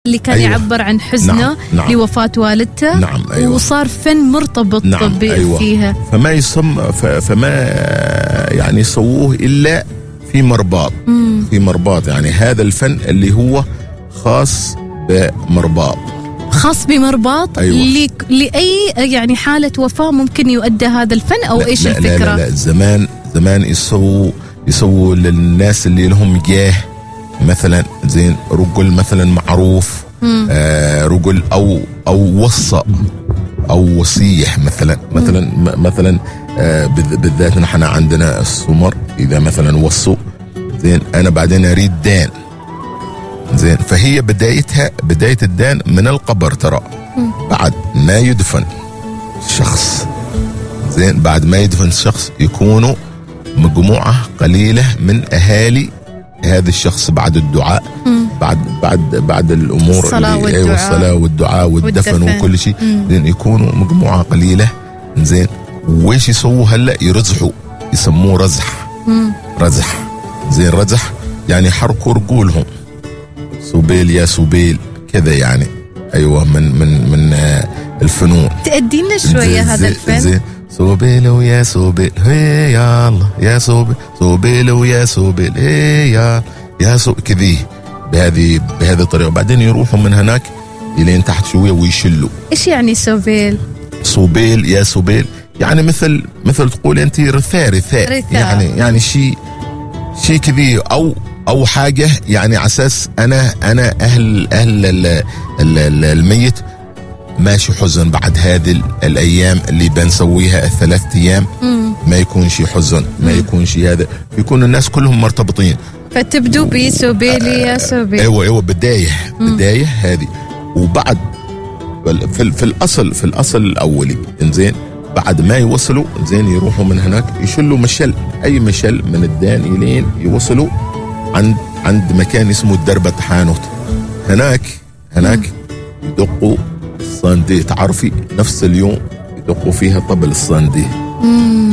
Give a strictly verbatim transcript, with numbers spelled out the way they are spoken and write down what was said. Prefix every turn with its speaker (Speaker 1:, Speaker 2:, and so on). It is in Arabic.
Speaker 1: اللي كان أيوة. يعبر عن حزنه نعم. نعم. لوفاة والدته
Speaker 2: نعم. أيوة.
Speaker 1: وصار فن مرتبط نعم. أيوة. فيها
Speaker 2: فما يسمى فما يعني يسووه إلا في مرباط مم. في مرباط يعني هذا الفن اللي هو خاص بمرباط
Speaker 1: خاص بمرباط أيوة. لأي يعني حالة وفاة ممكن يؤدى هذا الفن أو
Speaker 2: لا
Speaker 1: إيش
Speaker 2: لا
Speaker 1: الفكرة؟
Speaker 2: لا, لا, لا زمان زمان يسووا يسووا للناس اللي لهم جاه مثلا زين رجل مثلا معروف آه رجل أو أو وصى أو وصيح مثلا مثلا م- مثلا آه بالذات نحن عندنا السمر إذا مثلا وصوا زين أنا بعدين أريد دان زين فهي بدايتها بداية الدان من القبر ترى بعد ما يدفن الشخص زين بعد ما يدفن الشخص يكونوا مجموعة قليلة من أهالي هذا الشخص بعد الدعاء مم. بعد بعد بعد الأمور
Speaker 1: الصلاة
Speaker 2: اللي
Speaker 1: والدعاء,
Speaker 2: الصلاة والدعاء والدفن, والدفن وكل شيء زين يكونوا مجموعة قليلة زين وإيش يسووا هلا يرزحوا يسموه رزح مم. رزح زين رزح يعني حركوا رجولهم سوبيل يا سوبيل كذا يعني أيوة من من من آه الفنون
Speaker 1: تأدينا شوية هذا الفن
Speaker 2: زين سوبيل ويا سوبيل هي يا الله يا سوبيل سوبيل ويا سوبيل هي يا يا سو كذي بهذه بهذه الطريقة بعدين يروحوا من هناك إلين تحت شوية ويشلوا.
Speaker 1: إيش يعني سوبيل؟
Speaker 2: سوبيل يا سوبيل يعني مثل مثل تقول أنت رثاء رثاء يعني يعني شيء شيء كذي أو أو حاجة يعني على أساس أنا أنا أهل أهل ال ال ال الميت ماشي حزن بعد هذه الأيام اللي بنسويها الثلاث أيام مم. ما يكون شيء حزن ما يكون شيء هذا يكون الناس كلهم مرتبطين
Speaker 1: فتبدو بسوبيلي يا سوبيل
Speaker 2: أيوة أيوة بداية مم. بداية هذه وبعد في, في الأصل في الأصل الأولي إنزين بعد ما يوصلوا زين يروحوا من هناك يشلوا مشل أي مشل من الدان إلين يوصلوا عند عند مكان اسمه الدربة حانوت هناك هناك يدقوا الصاندي تعرفي نفس اليوم يدقوا فيها طبل الصاندي